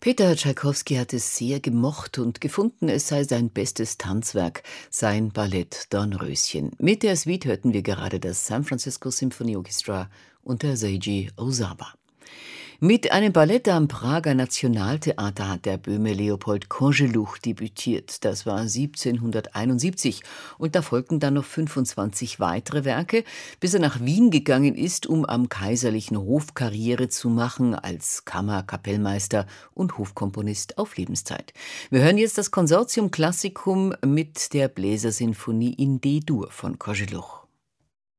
Peter Tschaikowski hat es sehr gemocht und gefunden, es sei sein bestes Tanzwerk, sein Ballett Dornröschen. Mit der Suite hörten wir gerade das San Francisco Symphony Orchestra unter Seiji Ozawa. Mit einem Ballett am Prager Nationaltheater hat der Böhme Leopold Koželuch debütiert. Das war 1771 und da folgten dann noch 25 weitere Werke, bis er nach Wien gegangen ist, um am kaiserlichen Hof Karriere zu machen als Kammerkapellmeister und Hofkomponist auf Lebenszeit. Wir hören jetzt das Konsortium Classicum mit der Bläsersinfonie in D-Dur von Koželuch.